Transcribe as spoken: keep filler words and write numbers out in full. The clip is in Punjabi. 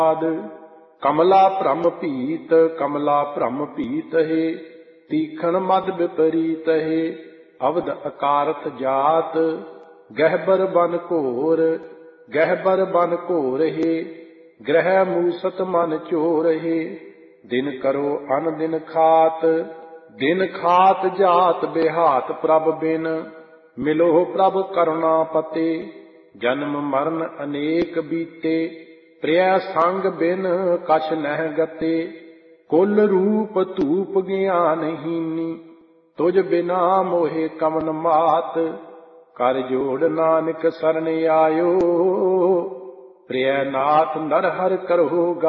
ਕਮਲਾ ਭ੍ਰਮ ਭੀਤ ਕਮਲਾ ਭ੍ਰਮ ਭੀਤ ਹੈ, ਤੀਖਣ ਮਦ ਵਿਪਰੀਤ ਹੈ। ਅਵਧ ਅਕਾਰਥ ਜਾਤ ਗਹਿਬਰ ਬਨ ਘੋਰ ਗਹਿਬਰ ਬਨ ਘੋਰ ਹੈ। ਗ੍ਰਹਿ ਮੂਸਤ ਮਨ ਚੋਰ ਹੈ। ਦਿਨ ਕਰੋ ਅਨ ਦਿਨ ਖਾਤ ਦਿਨ ਖਾਤ ਜਾਤ ਬਿਹਾਤ ਪ੍ਰਭ ਬਿਨ ਮਿਲੋ ਪ੍ਰਭ ਕਰੁਣਾ ਪਤੇ। ਜਨਮ ਮਰਨ ਅਨੇਕ ਬੀਤੇ ਪ੍ਰਿਯ ਸੰਗ ਬਿਨ ਕਛ ਨਹਿ ਗਤੇ। ਕੁਲ ਰੂਪ ਧੂਪ ਗਿਆਨਹੀਨੀ ਤੁਝ ਬਿਨਾ ਮੋਹਿ ਕਵਨ ਮਾਤ। ਕਰ ਜੋੜ ਨਾਨਕ ਸਰਣ ਆਇਓ ਪ੍ਰਿਯ ਨਾਥ ਨਰ ਹਰਿ ਕਰਹੁ